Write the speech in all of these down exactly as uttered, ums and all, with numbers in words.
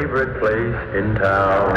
favorite place in town.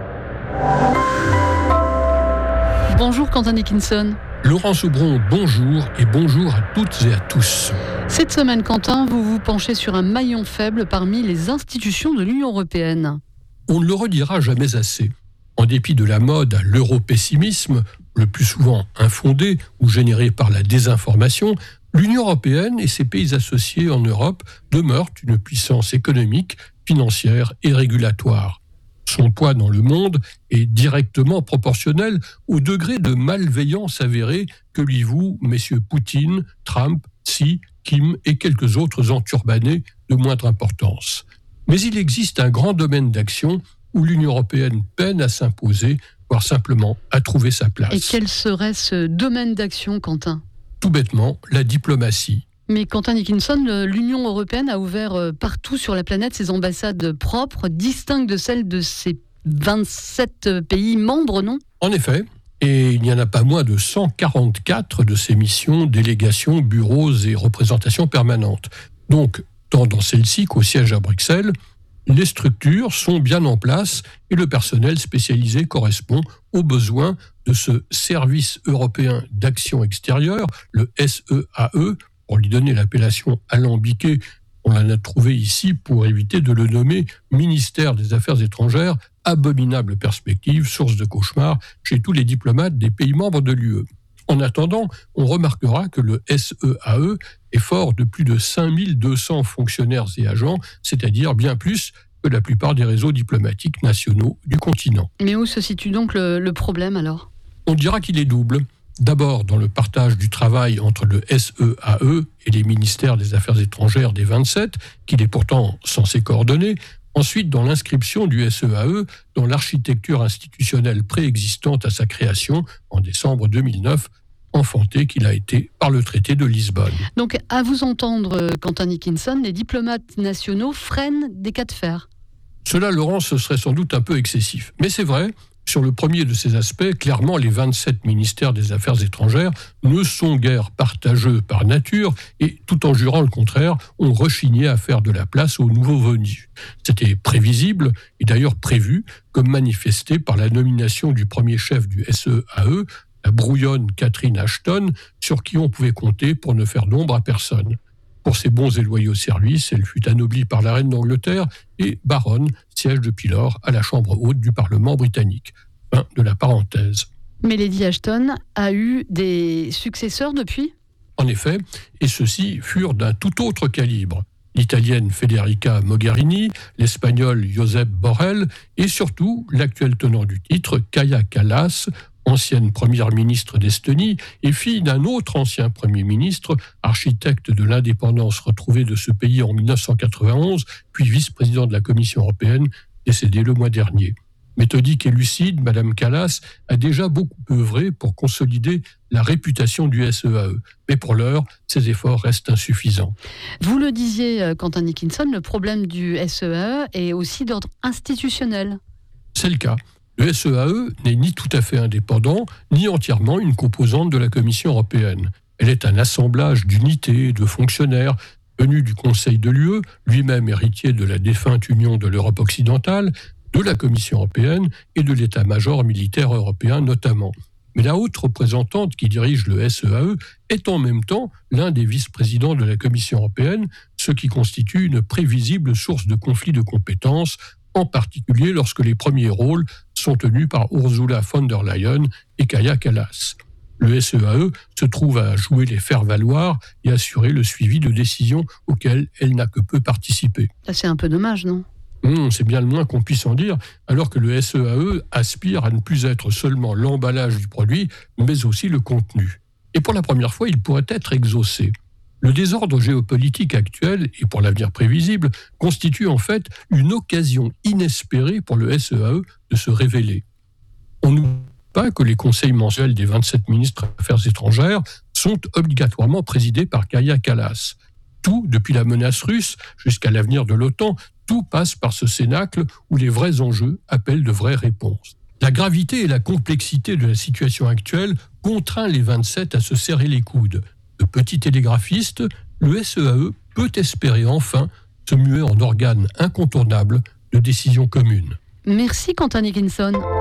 Bonjour Quentin Dickinson. Laurent Soubron, bonjour et bonjour à toutes et à tous. Cette semaine, Quentin, vous vous penchez sur un maillon faible parmi les institutions de l'Union européenne. On ne le redira jamais assez. En dépit de la mode à l'europessimisme, le plus souvent infondé ou généré par la désinformation, l'Union européenne et ses pays associés en Europe demeurent une puissance économique, financière et régulatoire. Son poids dans le monde est directement proportionnel au degré de malveillance avérée que lui vouent messieurs Poutine, Trump, Xi, Kim et quelques autres enturbanés de moindre importance. Mais il existe un grand domaine d'action où l'Union européenne peine à s'imposer, voire simplement à trouver sa place. Et quel serait ce domaine d'action, Quentin ? Tout bêtement, la diplomatie. Mais Quentin Dickinson, l'Union européenne a ouvert partout sur la planète ses ambassades propres, distinctes de celles de ses vingt-sept pays membres, non ? En effet, et il n'y en a pas moins de cent quarante-quatre de ces missions, délégations, bureaux et représentations permanentes. Donc, tant dans celle-ci qu'au siège à Bruxelles, les structures sont bien en place et le personnel spécialisé correspond aux besoins de ce service européen d'action extérieure, le S E A E, pour lui donner l'appellation alambiquée. On en a trouvé ici pour éviter de le nommer ministère des Affaires étrangères, abominable perspective, source de cauchemar chez tous les diplomates des pays membres de l'U E. En attendant, on remarquera que le S E A E est fort de plus de cinq mille deux cents fonctionnaires et agents, c'est-à-dire bien plus que la plupart des réseaux diplomatiques nationaux du continent. Mais où se situe donc le, le problème alors ? On dira qu'il est double. D'abord dans le partage du travail entre le S E A E et les ministères des Affaires étrangères des vingt-sept, qu'il est pourtant censé coordonner. Ensuite, dans l'inscription du S E A E dans l'architecture institutionnelle préexistante à sa création en décembre deux mille neuf, enfanté qu'il a été par le traité de Lisbonne. Donc, à vous entendre, Quentin Dickinson, les diplomates nationaux freinent des cas de fer. Cela, Laurent, ce serait sans doute un peu excessif. Mais c'est vrai, sur le premier de ces aspects, clairement, les vingt-sept ministères des Affaires étrangères ne sont guère partageux par nature et, tout en jurant le contraire, ont rechigné à faire de la place aux nouveaux venus. C'était prévisible et d'ailleurs prévu, comme manifesté par la nomination du premier chef du S E A E, la brouillonne Catherine Ashton, sur qui on pouvait compter pour ne faire d'ombre à personne. Pour ses bons et loyaux services, elle fut anoblie par la reine d'Angleterre et baronne, siège depuis lors à la Chambre haute du Parlement britannique. Fin de la parenthèse. Mais Lady Ashton a eu des successeurs depuis ? En effet, et ceux-ci furent d'un tout autre calibre. L'italienne Federica Mogherini, l'espagnol Josep Borrell et surtout l'actuel tenant du titre, Kaja Kallas, ancienne première ministre d'Estonie et fille d'un autre ancien premier ministre, architecte de l'indépendance retrouvée de ce pays en dix-neuf cent quatre-vingt-onze, puis vice-président de la Commission européenne, décédé le mois dernier. Méthodique et lucide, Madame Kallas a déjà beaucoup œuvré pour consolider la réputation du S E A E. Mais pour l'heure, ses efforts restent insuffisants. Vous le disiez, Quentin Dickinson, le problème du S E A E est aussi d'ordre institutionnel. C'est le cas. Le S E A E n'est ni tout à fait indépendant, ni entièrement une composante de la Commission européenne. Elle est un assemblage d'unités, de fonctionnaires, venus du Conseil de l'U E, lui-même héritier de la défunte Union de l'Europe occidentale, de la Commission européenne et de l'état-major militaire européen notamment. Mais la haute représentante qui dirige le S E A E est en même temps l'un des vice-présidents de la Commission européenne, ce qui constitue une prévisible source de conflit de compétences, en particulier lorsque les premiers rôles sont tenus par Ursula von der Leyen et Kaja Kallas. Le S E A E se trouve à jouer les faire-valoir et assurer le suivi de décisions auxquelles elle n'a que peu participé. Ça, c'est un peu dommage, non ? Mmh, c'est bien le moins qu'on puisse en dire, alors que le S E A E aspire à ne plus être seulement l'emballage du produit, mais aussi le contenu. Et pour la première fois, il pourrait être exaucé. Le désordre géopolitique actuel, et pour l'avenir prévisible, constitue en fait une occasion inespérée pour le S E A E de se révéler. On n'oublie pas que les conseils mensuels des vingt-sept ministres des Affaires étrangères sont obligatoirement présidés par Kaja Kallas. Tout, depuis la menace russe jusqu'à l'avenir de l'OTAN, tout passe par ce cénacle où les vrais enjeux appellent de vraies réponses. La gravité et la complexité de la situation actuelle contraint les vingt-sept à se serrer les coudes. De petit télégraphiste, le S E A E peut espérer enfin se muer en organe incontournable de décision commune. Merci Quentin Nickinson.